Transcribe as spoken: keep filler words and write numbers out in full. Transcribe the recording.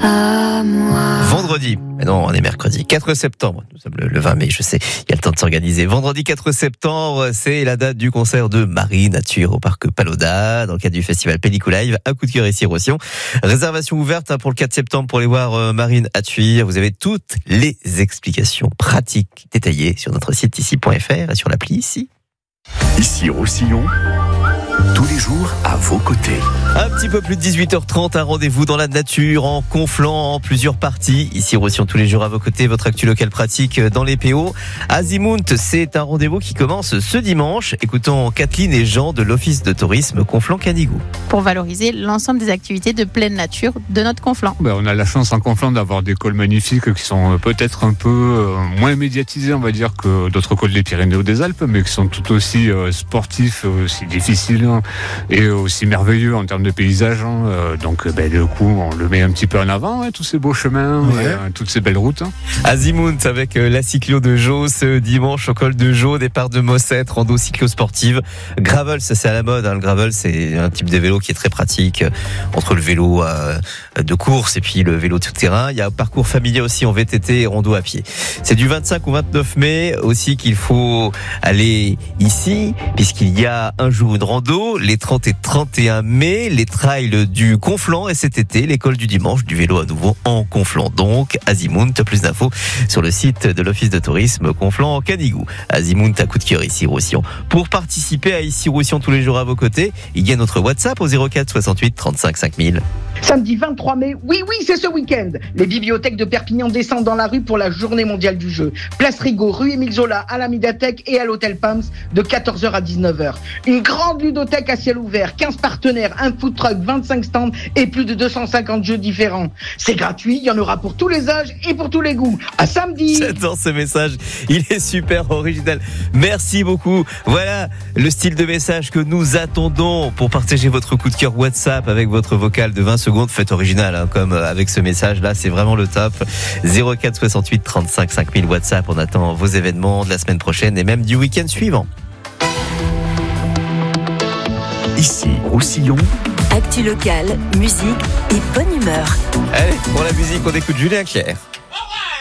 à moi. Vendredi, mais non, on est mercredi, quatre septembre, nous sommes le, le vingt mai, je sais, il y a le temps de s'organiser. Vendredi quatre septembre, c'est la date du concert de Marie Nature au parc Palau-d'A, dans le cadre du festival Pellicou Live, à Coup de cœur ici Roussillon. Réservation ouverte pour le quatre septembre pour aller voir euh, Marine à Thuir. Vous avez toutes les explications pratiques détaillées sur notre site ici point f r et sur l'appli ici. Ici Roussillon, tous les jours à vos côtés. Un petit peu plus de dix-huit heures trente, un rendez-vous dans la nature, en Conflans, en plusieurs parties. Ici, Roussillon, tous les jours à vos côtés, votre actu local pratique dans les P O. Azimount, c'est un rendez-vous qui commence ce dimanche. Écoutons Kathleen et Jean de l'Office de tourisme Conflans-Canigou. Pour valoriser l'ensemble des activités de pleine nature de notre Conflans. Ben, on a la chance en Conflans d'avoir des cols magnifiques qui sont peut-être un peu euh, moins médiatisés, on va dire, que d'autres cols des Pyrénées ou des Alpes, mais qui sont tout aussi euh, sportifs, aussi difficiles hein, et aussi merveilleux en termes de paysage. Hein. Euh, donc, ben, du coup, on le met un petit peu en avant, hein, tous ces beaux chemins, ouais. et, euh, toutes ces belles routes. Hein. Azimount avec euh, la cyclo de Jo ce dimanche au col de Jo, départ de Mossette, rando cyclo-sportive. Gravel, ça c'est à la mode. Hein. Le gravel, c'est un type de vélo qui est très pratique euh, entre le vélo euh, de course et puis le vélo tout terrain. Il y a un parcours familier aussi en V T T et rando à pied. C'est du vingt-cinq au vingt-neuf mai aussi qu'il faut aller ici, puisqu'il y a un jour une rando, les trente et trente et un mai, les trails du Conflans et cet été, l'école du dimanche du vélo à nouveau en Conflans. Donc, Azimount, plus d'infos sur le site de l'Office de tourisme Conflans-Canigou. Azimount à coup de cœur ici Roussillon. Pour participer à ici Roussillon tous les jours à vos côtés, il y a notre WhatsApp au zéro quatre soixante-huit trente-cinq cinq mille. Samedi vingt-trois mai, oui, oui, c'est ce week-end. Les bibliothèques de Perpignan descendent dans la rue pour la journée mondiale du jeu. Place Rigaud, rue Émile Zola, à la médiathèque et à l'hôtel Pams de quatorze heures à dix-neuf heures. Une grande ludothèque à ciel ouvert, quinze partenaires, un food truck, vingt-cinq stands et plus de deux cent cinquante jeux différents. C'est gratuit, il y en aura pour tous les âges et pour tous les goûts. À samedi. J'adore ce message, il est super original. Merci beaucoup. Voilà le style de message que nous attendons pour partager votre coup de cœur WhatsApp avec votre vocal de vingt secondes. Faites original, hein, comme avec ce message-là, c'est vraiment le top. zéro quatre soixante-huit trente-cinq cinq mille WhatsApp. On attend vos événements de la semaine prochaine et même du week-end suivant. Ici, Roussillon. Actu locale, musique et bonne humeur. Allez, pour la musique, on écoute Julien Clerc.